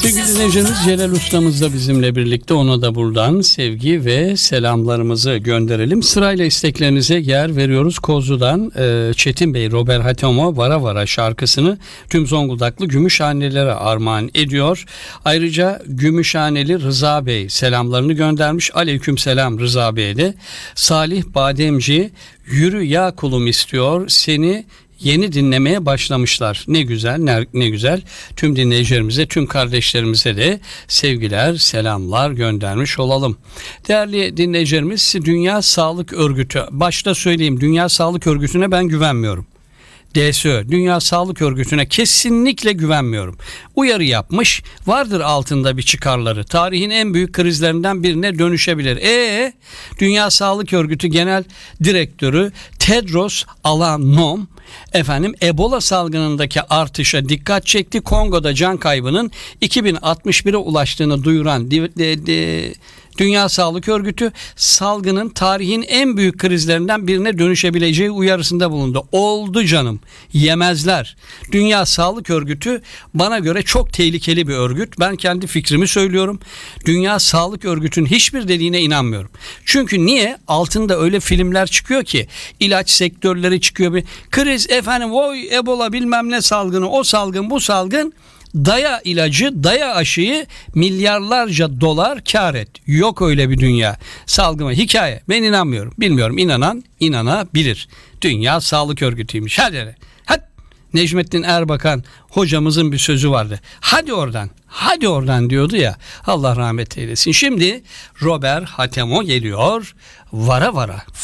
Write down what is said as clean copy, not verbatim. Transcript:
Sevgili dinleyicilerimiz, Celal Ustamız da bizimle birlikte, ona da buradan sevgi ve selamlarımızı gönderelim. Sırayla isteklerinize yer veriyoruz. Kozlu'dan Çetin Bey, Robert Hatemo Vara Vara şarkısını tüm Zonguldaklı Gümüşhanelilere armağan ediyor. Ayrıca Gümüşhaneli Rıza Bey selamlarını göndermiş. Aleyküm selam Rıza Bey'e de. Salih Bademci, yürü ya kulum istiyor seni, yeni dinlemeye başlamışlar. Ne güzel, ne güzel. Tüm dinleyicilerimize, tüm kardeşlerimize de sevgiler, selamlar göndermiş olalım. Değerli dinleyicilerimiz, Dünya Sağlık Örgütü. Başta söyleyeyim, Dünya Sağlık Örgütü'ne ben güvenmiyorum. DSÖ, Dünya Sağlık Örgütü'ne kesinlikle güvenmiyorum. Uyarı yapmış, vardır altında bir çıkarları. Tarihin en büyük krizlerinden birine dönüşebilir. Dünya Sağlık Örgütü Genel Direktörü Tedros Adhanom Ebola salgınındaki artışa dikkat çekti. Kongo'da can kaybının 2061'e ulaştığını duyuran Dünya Sağlık Örgütü salgının tarihin en büyük krizlerinden birine dönüşebileceği uyarısında bulundu. Oldu canım, yemezler. Dünya Sağlık Örgütü bana göre çok tehlikeli bir örgüt. Ben kendi fikrimi söylüyorum. Dünya Sağlık Örgütü'nün hiçbir dediğine inanmıyorum. Çünkü niye? Altında öyle filmler çıkıyor ki, ilaç sektörleri çıkıyor. Bir kriz oy Ebola bilmem ne salgını, o salgın bu salgın. Daya ilacı, daya aşıyı, milyarlarca dolar kar et. Yok öyle bir dünya. Salgıma hikaye. Ben inanmıyorum. Bilmiyorum. İnanan inanabilir. Dünya Sağlık Örgütü'ymüş. Hadi. Necmettin Erbakan hocamızın bir sözü vardı. Hadi oradan diyordu ya. Allah rahmet eylesin. Şimdi Robert Hatemo geliyor. Vara Vara.